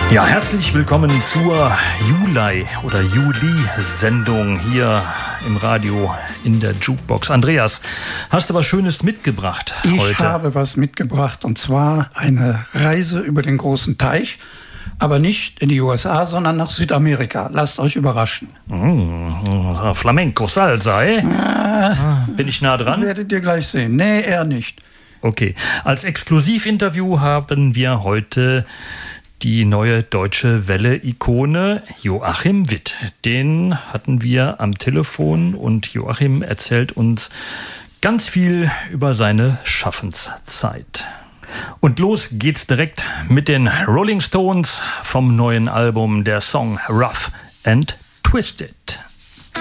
Ja, herzlich willkommen zur Juli-Sendung hier im Radio in der Jukebox. Andreas, hast du was Schönes mitgebracht heute? Ich habe was mitgebracht, und zwar eine Reise über den großen Teich, aber nicht in die USA, sondern nach Südamerika. Lasst euch überraschen. Flamenco, Salsa, Bin ich nah dran? Werdet ihr gleich sehen. Nee, eher nicht. Okay, als Exklusivinterview haben wir heute die neue Deutsche Welle-Ikone Joachim Witt. Den hatten wir am Telefon und Joachim erzählt uns ganz viel über seine Schaffenszeit. Und los geht's direkt mit den Rolling Stones vom neuen Album, der Song Rough and Twisted.